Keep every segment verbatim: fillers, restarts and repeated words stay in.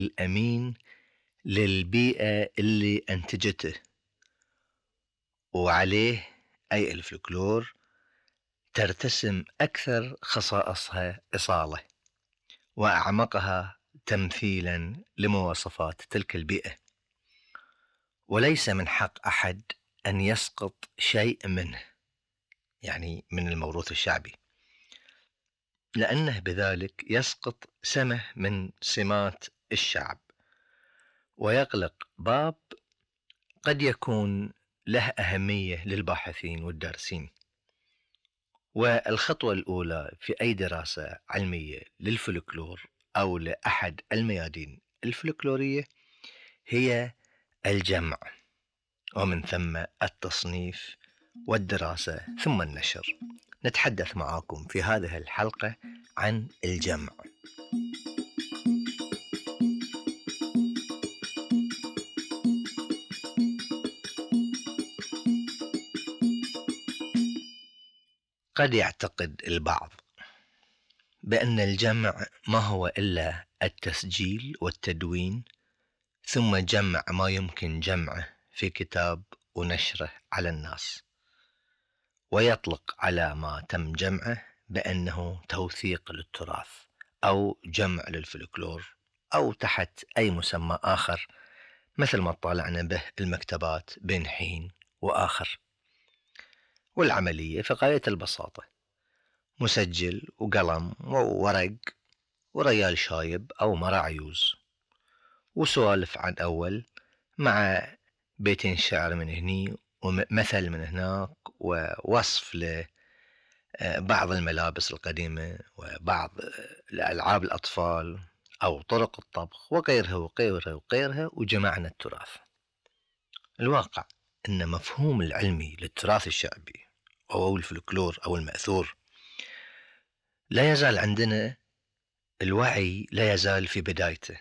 الأمين للبيئة اللي أنتجته، وعليه أي الفلكلور ترتسم أكثر خصائصها إصالة وأعمقها تمثيلا لمواصفات تلك البيئة، وليس من حق أحد أن يسقط شيء منه، يعني من الموروث الشعبي، لأنه بذلك يسقط سمة من سمات الشعب ويغلق باب قد يكون له أهمية للباحثين والدارسين. والخطوة الأولى في أي دراسة علمية للفلكلور أو لأحد الميادين الفلكلورية هي الجمع، ومن ثم التصنيف والدراسة ثم النشر. نتحدث معاكم في هذه الحلقة عن الجمع. قد يعتقد البعض بأن الجمع ما هو إلا التسجيل والتدوين ثم جمع ما يمكن جمعه في كتاب ونشره على الناس، ويطلق على ما تم جمعه بأنه توثيق للتراث أو جمع للفلكلور أو تحت أي مسمى آخر مثل ما طالعنا به المكتبات بين حين وآخر. والعملية في غاية البساطة، مسجل وقلم وورق وريال شايب أو مرا عيوز وسوالف عن أول مع بيتين شعر من هني ومثل من هناك ووصف لبعض الملابس القديمة وبعض الألعاب الأطفال أو طرق الطبخ وغيرها وغيرها وغيرها، وجمعنا التراث. الواقع أن مفهوم العلمي للتراث الشعبي أو الفلكلور أو المأثور لا يزال عندنا، الوعي لا يزال في بدايته،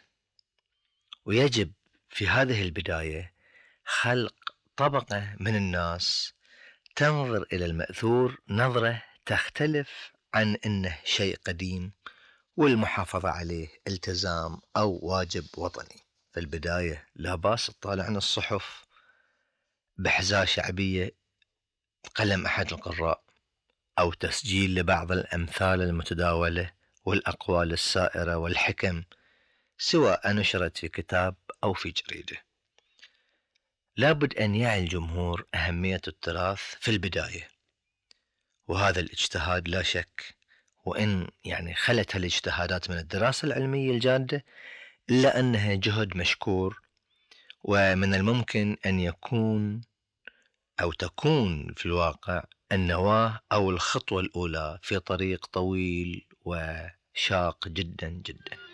ويجب في هذه البداية خلق طبقة من الناس تنظر إلى المأثور نظرة تختلف عن أنه شيء قديم والمحافظة عليه التزام أو واجب وطني. في البداية لا باس تطالع عن الصحف بحزاة شعبية قلم أحد القراء أو تسجيل لبعض الأمثال المتداولة والأقوال السائرة والحكم، سواء نشرت في كتاب أو في جريدة. لابد أن يعي الجمهور أهمية التراث في البداية، وهذا الاجتهاد لا شك، وإن يعني خلت هالاجتهادات من الدراسة العلمية الجادة، إلا أنها جهد مشكور، ومن الممكن أن يكون أو تكون في الواقع النواة أو الخطوة الأولى في طريق طويل وشاق جدا جدا.